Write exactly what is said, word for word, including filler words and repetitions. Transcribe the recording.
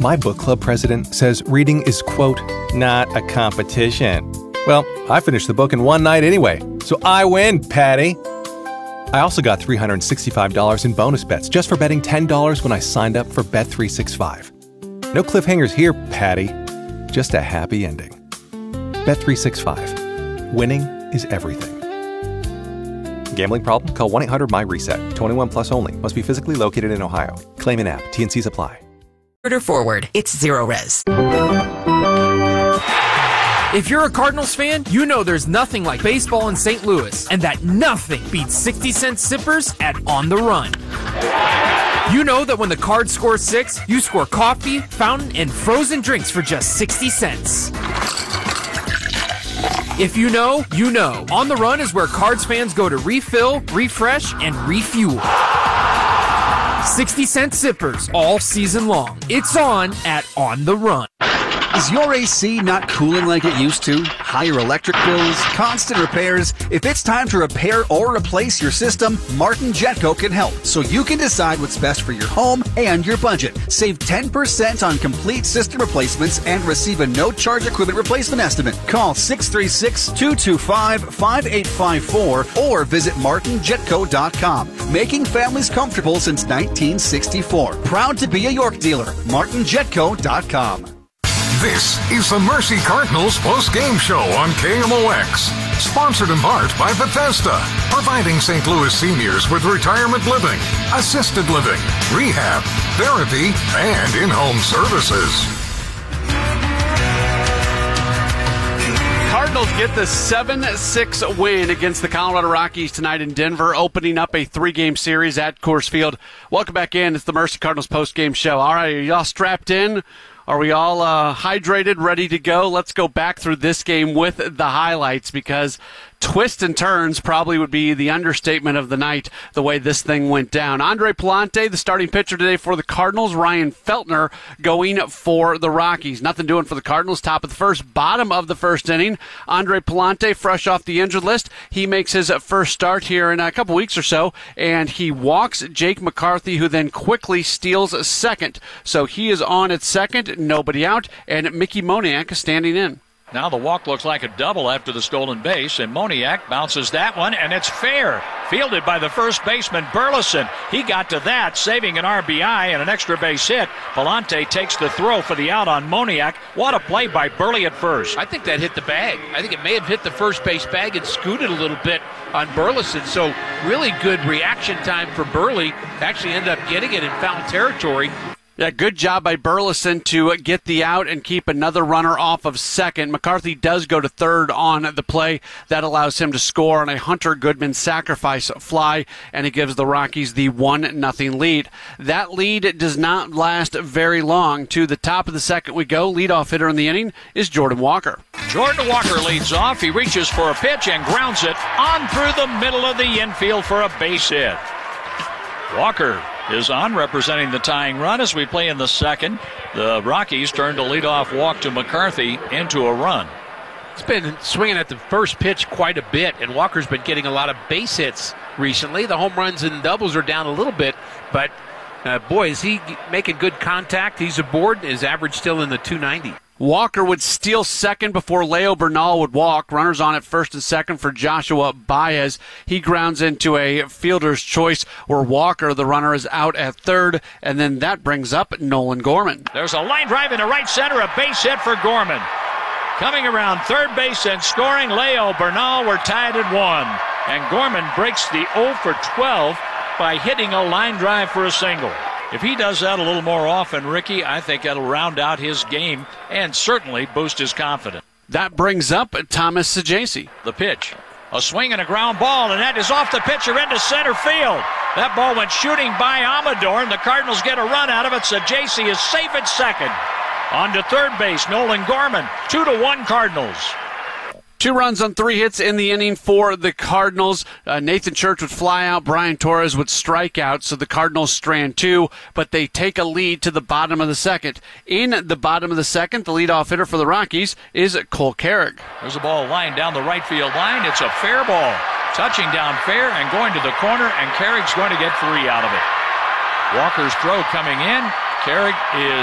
My book club president says reading is, quote, not a competition. Well, I finished the book in one night anyway, so I win, Patty. I also got three hundred sixty-five dollars in bonus bets just for betting ten dollars when I signed up for Bet three sixty-five. No cliffhangers here, Patty. Just a happy ending. Bet three sixty-five. Winning is everything. Gambling problem? Call one eight hundred M Y RESET. twenty-one plus only. Must be physically located in Ohio. Claim in app. T and C's apply. Forward. It's Zero Res. If you're a Cardinals fan, you know there's nothing like baseball in Saint Louis, and that nothing beats sixty cent sippers at On the Run. You know that when the Cards score six, you score coffee, fountain, and frozen drinks for just sixty cents. If you know, you know. On the Run is where Cards fans go to refill, refresh, and refuel. sixty cent sippers all season long. It's on at On the Run. Is your A C not cooling like it used to? Higher electric bills, constant repairs? If it's time to repair or replace your system, Martin Jetco can help, so you can decide what's best for your home and your budget. Save ten percent on complete system replacements and receive a no-charge equipment replacement estimate. Call six three six, two two five, five eight five four or visit martin jetco dot com. Making families comfortable since nineteen sixty-four. Proud to be a York dealer. martin jetco dot com. This is the Mercy Cardinals post-game show on K M O X. Sponsored in part by Bethesda, providing Saint Louis seniors with retirement living, assisted living, rehab, therapy, and in-home services. Cardinals get the seven six win against the Colorado Rockies tonight in Denver, opening up a three-game series at Coors Field. Welcome back in. It's the Mercy Cardinals post-game show. All right, are y'all strapped in? Are we all uh, hydrated, ready to go? Let's go back through this game with the highlights, because twists and turns probably would be the understatement of the night, the way this thing went down. Andre Pallante, the starting pitcher today for the Cardinals. Ryan Feltner going for the Rockies. Nothing doing for the Cardinals. Top of the first, bottom of the first inning. Andre Pallante, fresh off the injured list. He makes his first start here in a couple weeks or so, and he walks Jake McCarthy, who then quickly steals second. So he is on at second, nobody out, and Mickey Moniak is standing in. Now the walk looks like a double after the stolen base, and Moniak bounces that one, and it's fair. Fielded by the first baseman, Burleson. He got to that, saving an R B I and an extra base hit. Pallante takes the throw for the out on Moniak. What a play by Burley at first. I think that hit the bag. I think it may have hit the first base bag and scooted a little bit on Burleson. So really good reaction time for Burley. Actually ended up getting it in foul territory. Yeah, good job by Burleson to get the out and keep another runner off of second. McCarthy does go to third on the play. That allows him to score on a Hunter Goodman sacrifice fly, and it gives the Rockies the one nothing lead. That lead does not last very long. To the top of the second we go. Leadoff hitter in the inning is Jordan Walker. Jordan Walker leads off. He reaches for a pitch and grounds it on through the middle of the infield for a base hit. Walker is on, representing the tying run as we play in the second. The Rockies turn to leadoff walk to McCarthy into a run. He's been swinging at the first pitch quite a bit, and Walker's been getting a lot of base hits recently. The home runs and doubles are down a little bit, but uh, boy, is he making good contact. He's aboard. His average still in the two ninety. Walker would steal second before Leo Bernal would walk. Runners on at first and second for Joshua Baez. He grounds into a fielder's choice where Walker, the runner, is out at third, and then that brings up Nolan Gorman. There's a line drive into right center, a base hit for Gorman. Coming around third base and scoring, Leo Bernal. We're tied at one. And Gorman breaks the oh for twelve by hitting a line drive for a single. If he does that a little more often, Ricky, I think that'll round out his game and certainly boost his confidence. That brings up Thomas Saggese. The pitch. A swing and a ground ball, and that is off the pitcher into center field. That ball went shooting by Amador, and the Cardinals get a run out of it. Saggese is safe at second. On to third base, Nolan Gorman. Two to one Cardinals. Two runs on three hits in the inning for the Cardinals. Uh, Nathan Church would fly out. Brian Torres would strike out, so the Cardinals strand two, but they take a lead to the bottom of the second. In the bottom of the second, the leadoff hitter for the Rockies is Cole Carrick. There's a ball lined down the right field line. It's a fair ball. Touching down fair and going to the corner, and Carrick's going to get three out of it. Walker's throw coming in. Carrick is